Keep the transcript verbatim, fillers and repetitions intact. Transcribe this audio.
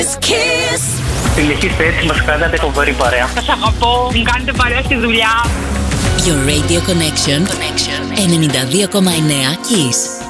Kiss. Συνεχίστε έτσι, μας κάνατε φοβερή παρέα. Σας αγαπώ, μου κάνετε παρέα στη δουλειά. Your Radio Connection, Connection. ενενήντα δύο κόμμα εννέα Kiss.